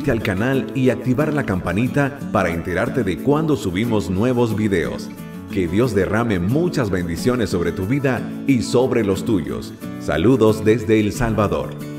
suscribirte al canal y activar la campanita para enterarte de cuando subimos nuevos videos. Que Dios derrame muchas bendiciones sobre tu vida y sobre los tuyos. Saludos desde El Salvador.